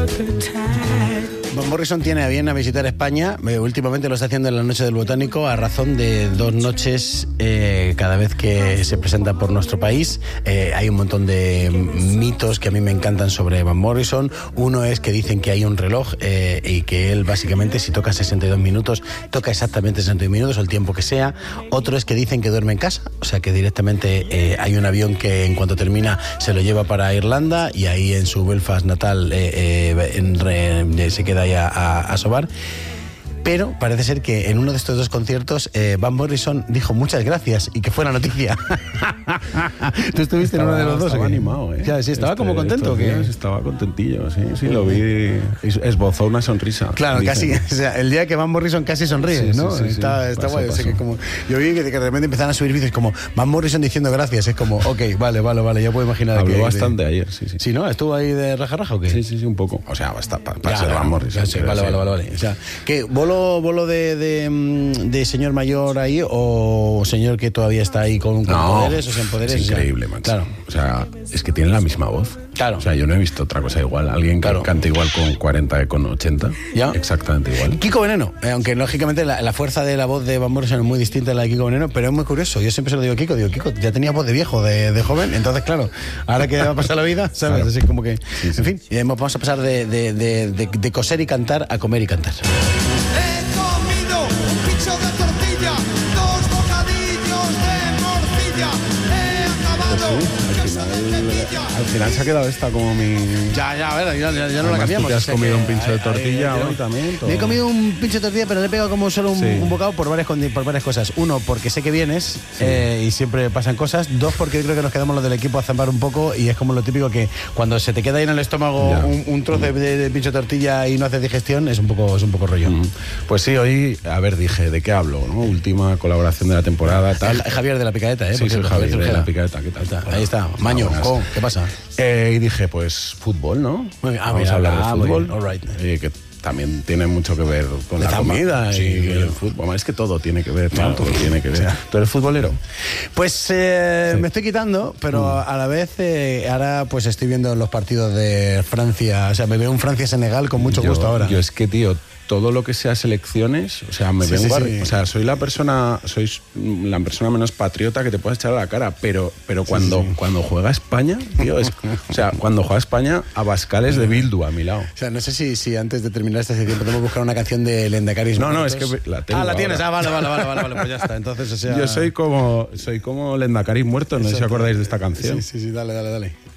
Van Morrison tiene a bien a visitar España. Últimamente lo está haciendo en la Noche del Botánico a razón de 2 noches cada vez que se presenta por nuestro país. Hay un montón de mitos que a mí me encantan sobre Van Morrison. Uno es que dicen que hay un reloj y que él básicamente si toca 62 minutos, toca exactamente 62 minutos o el tiempo que sea. Otro es que dicen que duerme en casa, o sea que directamente hay un avión que en cuanto termina se lo lleva para Irlanda y ahí en su Belfast natal se queda ahí a sobar. Pero parece ser que en uno de estos 2 conciertos Van Morrison dijo muchas gracias y que fue la noticia. ¿Tú estuviste en uno de los 2? Estaba animado, Ya, sí, estaba como contento. Estaba contentillo, sí, lo vi. Esbozó una sonrisa. Claro, casi. O sea, el día que Van Morrison casi sonríe, ¿no? Sí, está guay. O sea, que como, yo vi que de repente empezaron a subir vídeos como Van Morrison diciendo gracias. Es como, ok, vale, ya puedo imaginar. Habló bastante ayer, sí. ¿Sí, no? ¿Estuvo ahí de raja o qué? Sí, un poco. O sea, basta para ser Van Morrison. Sí, vale. O sea, ¿qué? ¿Bolo de señor mayor ahí o señor que todavía está ahí con poderes o sin poderes? Es increíble, macho. Claro. O sea, es que tiene la misma voz. Claro. O sea, yo no he visto otra cosa igual. Alguien que canta igual con 40 que con 80. ¿Ya? Exactamente igual. Kiko Veneno, aunque lógicamente la fuerza de la voz de Van Morrison es muy distinta a la de Kiko Veneno, pero es muy curioso. Yo siempre se lo digo a Kiko, ya tenía voz de viejo, de joven, entonces claro, ahora que va a pasar la vida, ¿sabes? Claro. Así como que, en fin, vamos a pasar de coser y cantar a comer y cantar. Al final se ha quedado esta como mi... Ya, a ver, ya no la cambiamos. Tú te has comido un pincho de tortilla hoy también. Me he comido un pincho de tortilla, pero le he pegado como solo un bocado por varias cosas. Uno, porque sé que vienes y siempre pasan cosas. 2, porque creo que nos quedamos los del equipo a zampar un poco y es como lo típico que cuando se te queda ahí en el estómago un trozo de pincho de tortilla y no haces digestión, es un poco rollo. Pues sí, hoy, a ver, dije, ¿de qué hablo? ¿No? Última colaboración de la temporada, tal. Javier de la Picadeta, Sí, soy Javier de la Picadeta, ¿qué tal? Ahí está, Maño, ¿qué pasa? Y dije, pues fútbol, ¿no? Vamos a hablar de fútbol. All right. Que también tiene mucho que ver con la comida y el fútbol. Es que todo tiene que ver, claro, todo tiene que ver. O sea, ¿tú eres futbolero? Pues me estoy quitando, pero a la vez ahora pues estoy viendo los partidos de Francia. O sea, me veo un Francia-Senegal con mucho gusto ahora. Yo es que, tío, todo lo que sea selecciones, o sea, o sea, soy la persona menos patriota que te puedes echar a la cara, pero cuando juega España, tío, o sea, cuando juega España, Abascal es de Bildu a mi lado. O sea, no sé si antes de terminar esta sección podemos buscar una canción de Lendacaris. No, es que la tengo. La tienes, vale, pues ya está. Entonces, o sea... Yo soy como Lendacaris muerto, no sé si acordáis de esta canción. Sí, dale.